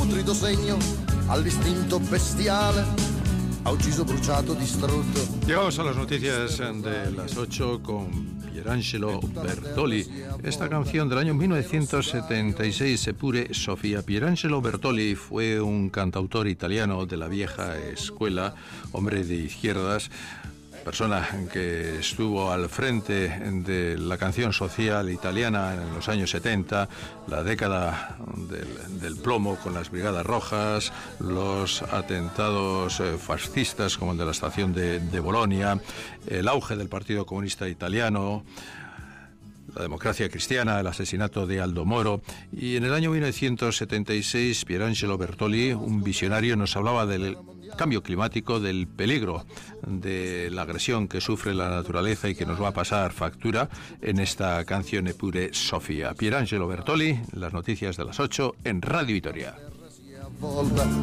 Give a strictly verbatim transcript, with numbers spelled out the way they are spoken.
nutrido segno all'istinto bestiale, ha ucciso, bruciato, distrutto. Llegamos a las noticias de las ocho con Pierangelo Bertoli. Esta canción del año mil novecientos setenta y seis, Eppure Sofia. Pierangelo Bertoli fue un cantautor italiano de la vieja escuela, hombre de izquierdas, persona que estuvo al frente de la canción social italiana en los años setenta, la década del, del plomo con las Brigadas Rojas, los atentados fascistas como el de la estación de, de Bolonia, el auge del Partido Comunista Italiano, la democracia cristiana, el asesinato de Aldo Moro. Y en el año mil novecientos setenta y seis, Pierangelo Bertoli, un visionario, nos hablaba del cambio climático, del peligro de la agresión que sufre la naturaleza y que nos va a pasar factura en esta canción Eppure Sofia. Pierangelo Bertoli, las noticias de las ocho en Radio Vitoria.